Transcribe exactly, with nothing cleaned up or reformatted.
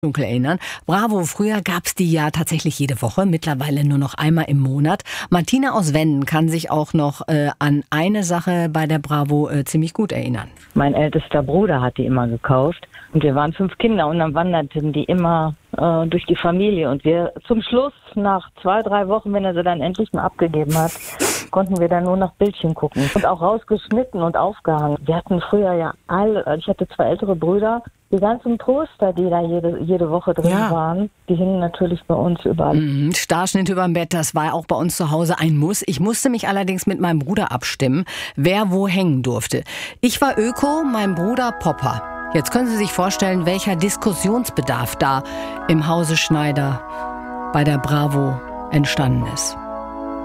Dunkel erinnern. Bravo, früher gab's die ja tatsächlich jede Woche, mittlerweile nur noch einmal im Monat. Martina aus Wenden kann sich auch noch äh, an eine Sache bei der Bravo äh, ziemlich gut erinnern. Mein ältester Bruder hat die immer gekauft und wir waren fünf Kinder und dann wanderten die immer äh, durch die Familie und wir zum Schluss nach zwei, drei Wochen, wenn er sie dann endlich mal abgegeben hat, konnten wir dann nur nach Bildchen gucken und auch rausgeschnitten und aufgehangen. Wir hatten früher ja alle, ich hatte zwei ältere Brüder, die ganzen Poster, die da jede, jede Woche drin ja. waren, die hingen natürlich bei uns überall. Mhm, Starschnitt überm Bett, das war auch bei uns zu Hause ein Muss. Ich musste mich allerdings mit meinem Bruder abstimmen, wer wo hängen durfte. Ich war Öko, mein Bruder Popper. Jetzt können Sie sich vorstellen, welcher Diskussionsbedarf da im Hause Schneider bei der Bravo entstanden ist.